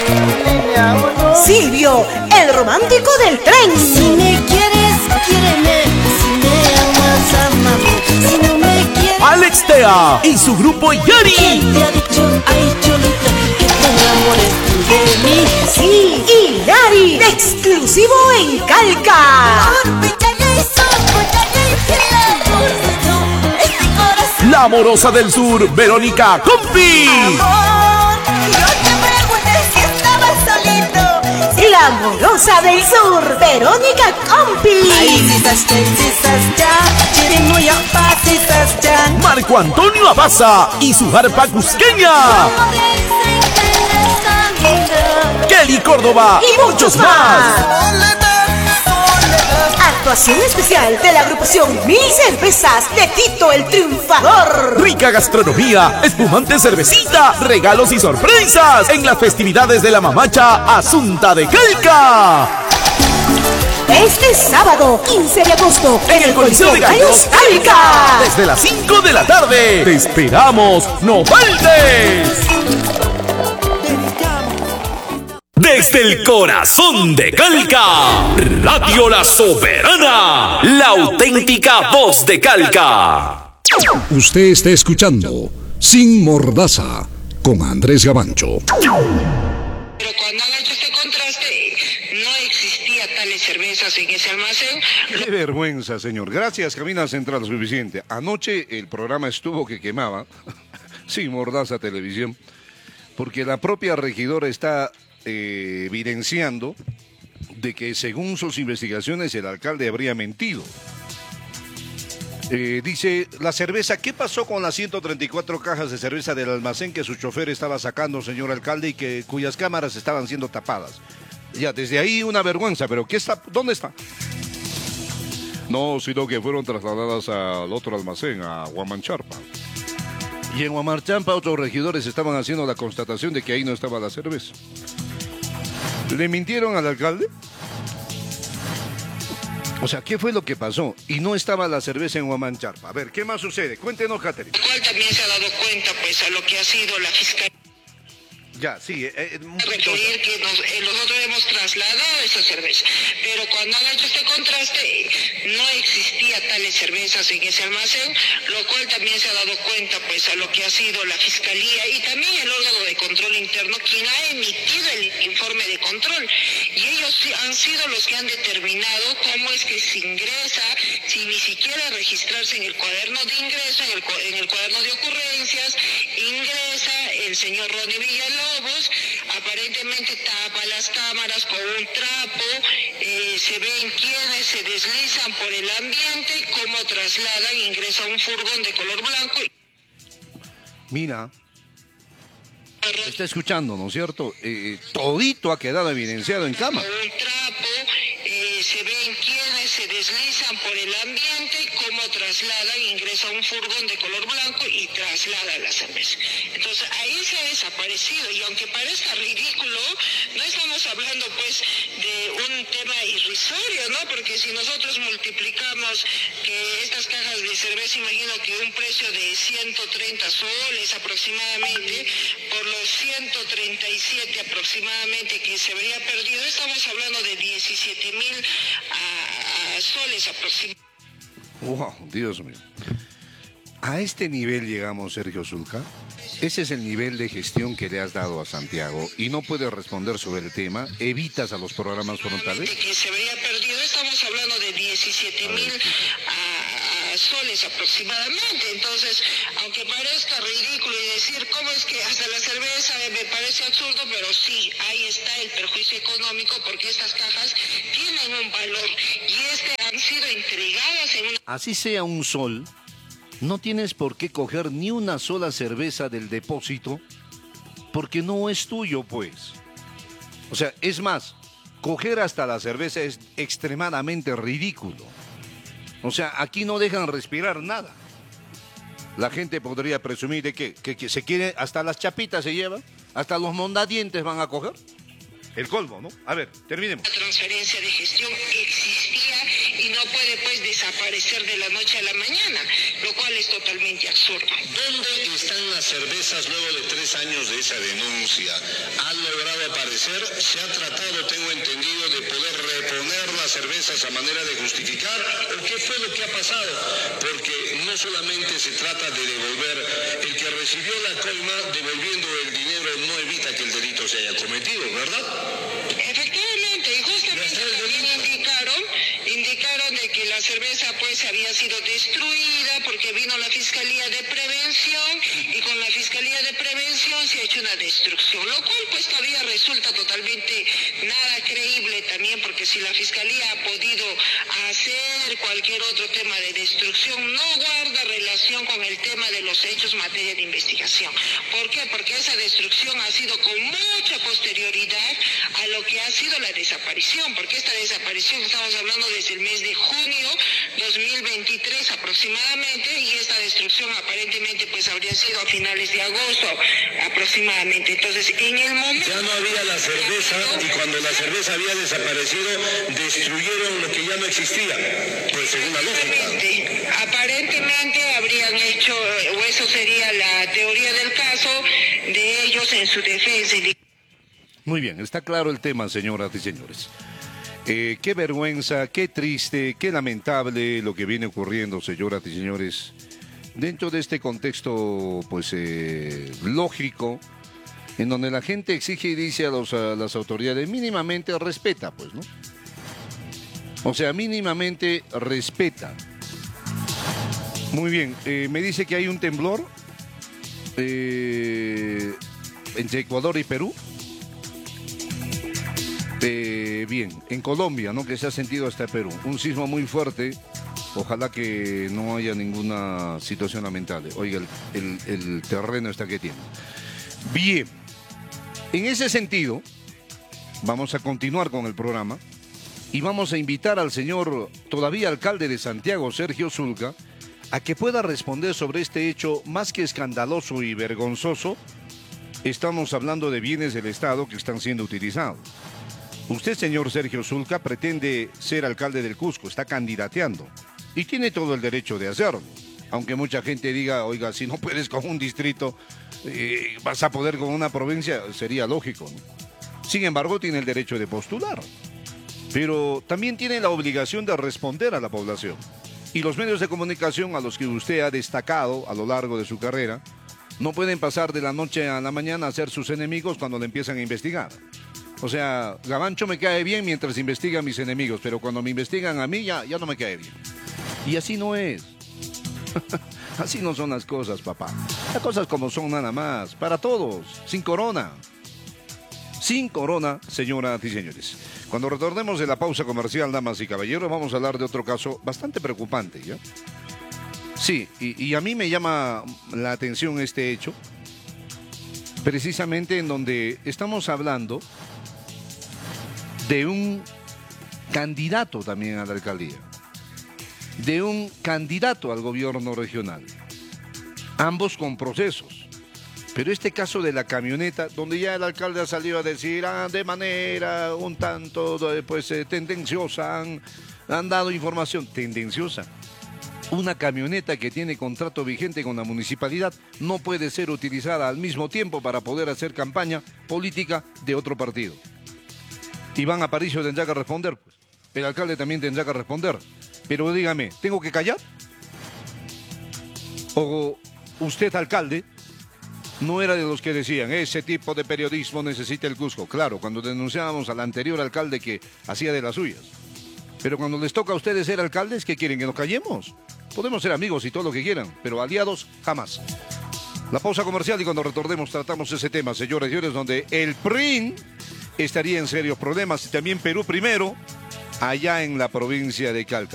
Silvio, el romántico del tren. Si me quieres, quiéreme. Si me amas, amame. Si no me quieres, Alex Tea y su grupo Yari. ¿quién te ha dicho, ay cholita, que te enamores tú de mí? Sí, y Yari, exclusivo en Calca. La amorosa del sur, Verónica Compi. La amorosa del sur, Verónica Compi. Marco Antonio Abaza y su arpa cusqueña. Kelly Córdoba y muchos más. Actuación especial de la agrupación Mil Cervezas de Tito el Triunfador. Rica gastronomía, espumante cervecita, regalos y sorpresas en las festividades de la mamacha Asunta de Calca. Este sábado, 15 de agosto, En el Coliseo de Gallos, Calca. Desde las 5 de la tarde. Te esperamos. ¡No faltes! Desde el corazón de Calca, Radio La Soberana, la auténtica voz de Calca. Usted está escuchando Sin Mordaza con Andrés Gabancho. Pero cuando han hecho este contraste, no existía tales cervezas en ese almacén. Qué vergüenza, señor. Gracias, Camina Central, suficiente. Anoche el programa estuvo que quemaba, Sin Mordaza Televisión, porque la propia regidora está evidenciando de que según sus investigaciones el alcalde habría mentido. Dice, la cerveza, ¿qué pasó con las 134 cajas de cerveza del almacén que su chofer estaba sacando, señor alcalde, y cuyas cámaras estaban siendo tapadas? Ya, desde ahí una vergüenza, pero ¿dónde está? No, sino que fueron trasladadas al otro almacén, a Huamancharpa. Y en Huamancharpa otros regidores estaban haciendo la constatación de que ahí no estaba la cerveza. ¿Le mintieron al alcalde? O sea, ¿qué fue lo que pasó? Y no estaba la cerveza en Huamancharpa. A ver, ¿qué más sucede? Cuéntenos, Catherine. El cual también se ha dado cuenta, pues, a lo que ha sido la fiscalía. Ya, sí. Requerir que nosotros hemos trasladado esa cerveza. Pero cuando han hecho este contraste, no existía tales cervezas en ese almacén, lo cual también se ha dado cuenta, pues, a lo que ha sido la fiscalía y también el órgano de control interno, quien ha emitido el informe de control. Y ellos han sido los que han determinado cómo es que se ingresa, sin ni siquiera registrarse en el cuaderno de ingreso, en el cuaderno de ocurrencias, ingresa el señor Ronnie Villalobos, aparentemente tapa las cámaras con un trapo, se ven quienes se deslizan por el ambiente, cómo trasladan, ingresa un furgón de color blanco. Mira, está escuchando, ¿no es cierto? Todito ha quedado evidenciado en cámara. Con un trapo, se ven quienes se deslizan por el ambiente, cómo trasladan, ingresa un furgón de color blanco y traslada la cerveza. Entonces ahí se ha desaparecido, y aunque parezca ridículo, no estamos hablando pues de un tema irrisorio, ¿no? Porque si nosotros multiplicamos que estas cajas de cerveza, imagino que un precio de 130 soles aproximadamente, por los 137 aproximadamente que se habría perdido, estamos hablando de 17,000 soles aproximadamente. Wow, Dios mío. A este nivel llegamos, Sergio Zulca. Ese es el nivel de gestión que le has dado a Santiago y no puedes responder sobre el tema. Evitas a los programas frontales. Que se habría perdido, estamos hablando de 17,000 soles aproximadamente. Entonces, aunque parezca ridículo y decir cómo es que hasta la cerveza me parece absurdo, pero sí, ahí está el perjuicio económico, porque estas cajas tienen un valor y han sido entregadas en una... Así sea un sol, no tienes por qué coger ni una sola cerveza del depósito porque no es tuyo, pues. O sea, es más, coger hasta la cerveza es extremadamente ridículo. O sea, aquí no dejan respirar nada. La gente podría presumir de que se quiere, hasta las chapitas se llevan, hasta los mondadientes van a coger. el colmo, ¿no? A ver, terminemos. La transferencia de gestión existía y no puede pues desaparecer de la noche a la mañana, lo cual es totalmente absurdo. ¿Dónde están las cervezas luego de 3 años de esa denuncia? ¿Han logrado aparecer? ¿Se ha tratado, tengo entendido, de poder reponer las cervezas a manera de justificar? ¿O qué fue lo que ha pasado? Porque no solamente se trata de devolver, el que recibió la coima devolviendo el dinero no evita que el delito se haya cometido, ¿verdad? Efectivamente, y justamente también indicaron de que la cerveza pues había sido destruida porque vino la Fiscalía de Prevención y con la Fiscalía de Prevención se ha hecho una destrucción, lo cual pues todavía resulta totalmente nada creíble también, porque si la Fiscalía ha podido hacer cualquier otro tema de destrucción, no guarda relación con el tema de los hechos en materia de investigación. ¿Por qué? Porque esa destrucción ha sido con mucha posterioridad a lo que ha sido la desaparición, porque esta desaparición estamos hablando desde el mes de junio 2023 aproximadamente, y esta destrucción aparentemente pues habría sido a finales de agosto aproximadamente. Entonces, en el momento... Ya no había la cerveza y cuando la cerveza había desaparecido, destruyeron lo que ya no existía, pues según la lógica. Aparentemente habrían hecho, o eso sería la teoría del caso de ellos en su defensa. Muy bien, está claro el tema, señoras y señores. Qué vergüenza, qué triste, qué lamentable lo que viene ocurriendo, señoras y señores, dentro de este contexto, pues, lógico, en donde la gente exige y dice a las autoridades, mínimamente respeta, pues, ¿no? O sea, mínimamente respeta. Muy bien, me dice que hay un temblor entre Ecuador y Perú. Bien, en Colombia, ¿no? Que se ha sentido hasta Perú. Un sismo muy fuerte. Ojalá que no haya ninguna situación lamentable. Oiga, el terreno está que tiene. Bien, en ese sentido, vamos a continuar con el programa y vamos a invitar al señor, todavía alcalde de Santiago, Sergio Zulca, a que pueda responder sobre este hecho más que escandaloso y vergonzoso. Estamos hablando de bienes del Estado que están siendo utilizados. Usted, señor Sergio Zulca, pretende ser alcalde del Cusco, está candidateando y tiene todo el derecho de hacerlo. Aunque mucha gente diga, oiga, si no puedes con un distrito, vas a poder con una provincia, sería lógico, ¿no? Sin embargo, tiene el derecho de postular, pero también tiene la obligación de responder a la población. Y los medios de comunicación a los que usted ha destacado a lo largo de su carrera no pueden pasar de la noche a la mañana a ser sus enemigos cuando le empiezan a investigar. O sea, Gavancho me cae bien mientras investiga a mis enemigos, pero cuando me investigan a mí ya no me cae bien. Y así no es. Así no son las cosas, papá. Las cosas como son nada más, para todos, sin corona. Sin corona, señoras y señores. Cuando retornemos de la pausa comercial, damas y caballeros, vamos a hablar de otro caso bastante preocupante, ¿ya? Sí, y a mí me llama la atención este hecho, precisamente en donde estamos hablando de un candidato también a la alcaldía, de un candidato al gobierno regional, ambos con procesos. Pero este caso de la camioneta, donde ya el alcalde ha salido a decir, de manera un tanto pues, tendenciosa, han dado información tendenciosa. Una camioneta que tiene contrato vigente con la municipalidad no puede ser utilizada al mismo tiempo para poder hacer campaña política de otro partido. Iván Aparicio tendrá que responder, pues. El alcalde también tendrá que responder. Pero dígame, ¿tengo que callar? ¿O usted, alcalde, no era de los que decían, ese tipo de periodismo necesita el Cusco? Claro, cuando denunciábamos al anterior alcalde que hacía de las suyas. Pero cuando les toca a ustedes ser alcaldes, ¿qué quieren? ¿Que nos callemos? Podemos ser amigos y todo lo que quieran, pero aliados jamás. La pausa comercial y cuando retornemos tratamos ese tema, señores y señores, donde el PRI estaría en serios problemas y también Perú primero, allá en la provincia de Calca.